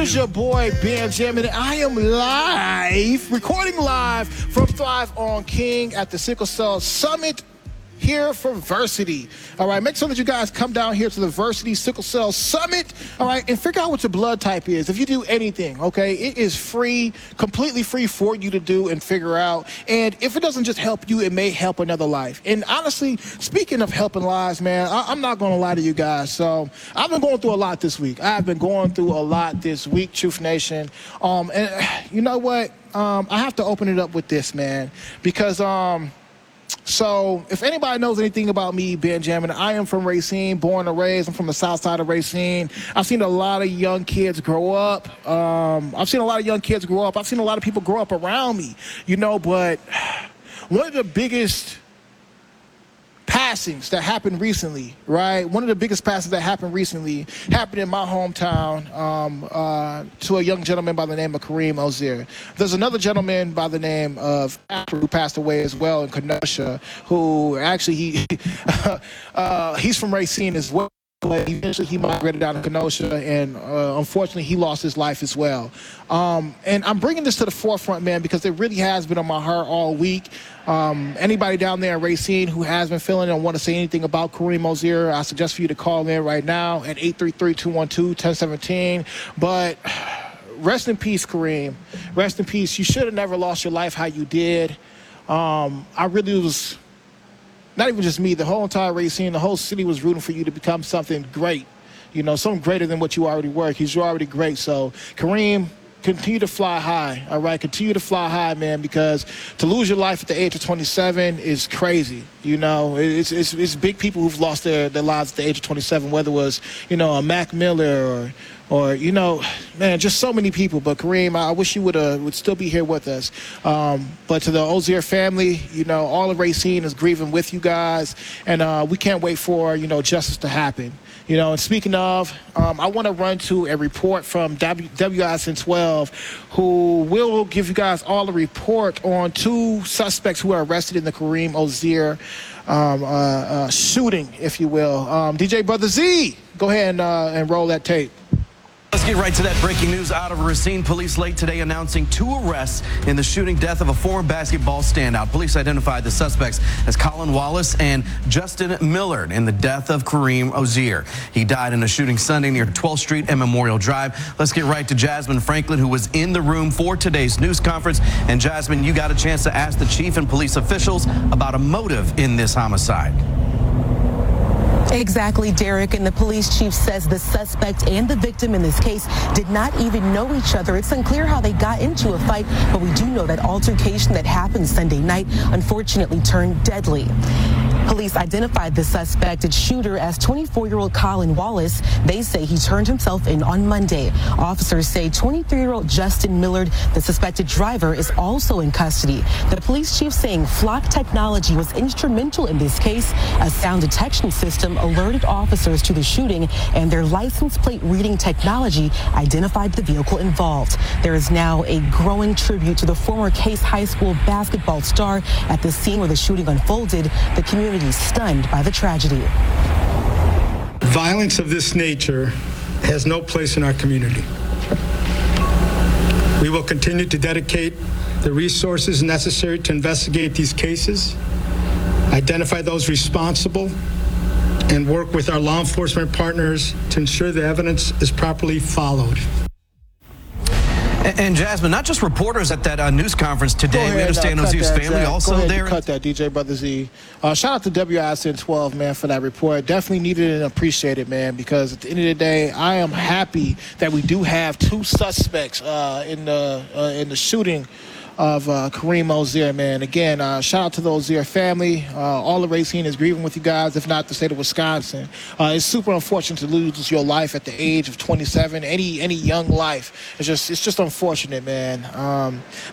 is your boy, Benjamin. I am recording live from Thrive on King at the Sickle Cell Summit here for Versity. All right, make sure that you guys come down here to the Versity Sickle Cell Summit, all right, and figure out what your blood type is. If you do anything, okay, it is free, completely free for you to do and figure out. And if it doesn't just help you, it may help another life. And honestly, speaking of helping lives, man, I'm not going to lie to you guys. So I've been going through a lot this week. I've been going through a lot this week, Truth Nation. And you know what? I have to open it up with this, man, because so if anybody knows anything about me, Benjamin, I am from Racine, born and raised. I'm from the south side of Racine. I've seen a lot of young kids grow up. I've seen a lot of people grow up around me, you know, but one of the biggest passings that happened recently, right? One of the biggest passings that happened recently happened in my hometown to a young gentleman by the name of Kareem Ozier. There's another gentleman by the name of Asher who passed away as well in Kenosha, who actually he's from Racine as well. But eventually he migrated out of Kenosha, and unfortunately he lost his life as well. And I'm bringing this to the forefront, man, because it really has been on my heart all week. Anybody down there in Racine who has been feeling and want to say anything about Kareem Ozier, I suggest for you to call in right now at 833-212-1017. But rest in peace, Kareem. Rest in peace. You should have never lost your life how you did. I really was... Not even just me, the whole entire Racine, the whole city was rooting for you to become something great, you know, something greater than what you already were, because you're already great. So, Kareem, continue to fly high, all right? Continue to fly high, man, because to lose your life at the age of 27 is crazy, you know? It's big people who've lost their lives at the age of 27, whether it was, you know, a Mac Miller or you know, man, just so many people. But Kareem, I wish you would still be here with us. But to the Ozier family, you know, all of Racine is grieving with you guys, and we can't wait for, you know, justice to happen. You know, and speaking of, I want to run to a report from WISN 12, who will give you guys all a report on two suspects who are arrested in the Kareem Ozier shooting, if you will. DJ Brother Z, go ahead and roll that tape. Let's get right to that breaking news out of Racine. Police late today announcing 2 arrests in the shooting death of a former basketball standout. Police identified the suspects as Colin Wallace and Justin Millard in the death of Kareem Ozier. He died in a shooting Sunday near 12th Street and Memorial Drive. Let's get right to Jasmine Franklin, who was in the room for today's news conference. And Jasmine, you got a chance to ask the chief and police officials about a motive in this homicide. Exactly, Derek, and the police chief says the suspect and the victim in this case did not even know each other. It's unclear how they got into a fight, but we do know that altercation that happened Sunday night unfortunately turned deadly. Police identified the suspected shooter as 24-year-old Colin Wallace. They say he turned himself in on Monday. Officers say 23-year-old Justin Millard, the suspected driver, is also in custody. The police chief saying Flock Technology was instrumental in this case. A sound detection system alerted officers to the shooting, and their license plate reading technology identified the vehicle involved. There is now a growing tribute to the former Case High School basketball star at the scene where the shooting unfolded. The community stunned by the tragedy. Violence of this nature has no place in our community. We will continue to dedicate the resources necessary to investigate these cases, identify those responsible, and work with our law enforcement partners to ensure the evidence is properly followed. And Jasmine, not just reporters at that news conference today. We understand Ozier's family also there. Cut that, DJ Brother Z. Shout out to WISN 12, man, for that report. Definitely needed and appreciated, man, because at the end of the day, I am happy that we do have 2 suspects in the shooting of Kareem Ozier, man. Again, shout out to the Ozier family. All of Racine is grieving with you guys, if not the state of Wisconsin. It's super unfortunate to lose your life at the age of 27. Any young life. It's just unfortunate, man.